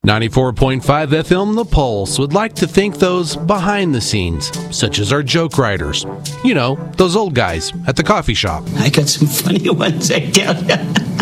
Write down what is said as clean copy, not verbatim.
94.5 FM The Pulse would like to thank those behind the scenes, such as our joke writers. You know, those old guys at the coffee shop. I got some funny ones, I tell you.